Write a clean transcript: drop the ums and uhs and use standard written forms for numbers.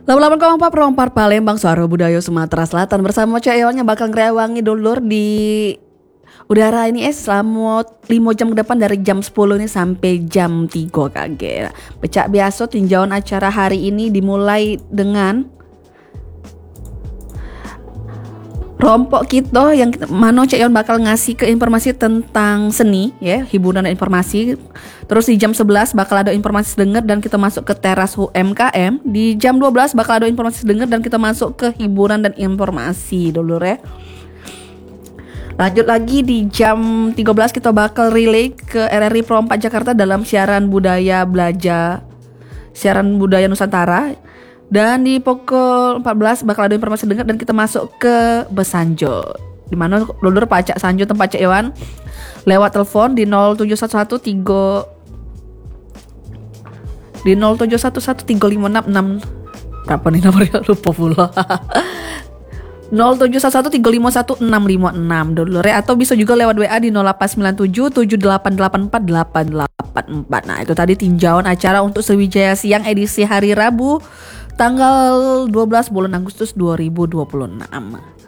Lapan koma empat Palembang, Suara Budaya Sumatera Selatan bersama Cak Ewan yang bakal ngerewangi dulur di udara ini selama 5 jam ke depan dari jam 10 ini sampai jam 3 kage. Becak biasa tinjauan acara hari ini dimulai dengan rompok kita yang mana Cak Yon bakal ngasih ke informasi tentang seni ya, hiburan dan informasi. Terus di jam 11 bakal ada informasi sedengar dan kita masuk ke teras UMKM. Di jam 12 bakal ada informasi sedengar dan kita masuk ke hiburan dan informasi dulu ya. Lanjut lagi di jam 13 kita bakal relay ke RRI Pro 4 Jakarta dalam siaran budaya Nusantara. Dan di pukul 14 bakal ada informasi dengar dan kita masuk ke Besanjo, di mana dulur Pacak Sanjo tempat Cak Ewan lewat telepon di 0711356 berapa nih nomornya, lupa pula. 07113516556 dulur ya, atau bisa juga lewat WA di 089778848844. Nah, itu tadi tinjauan acara untuk Sriwijaya Siang edisi hari Rabu tanggal 12 bulan Agustus 2026.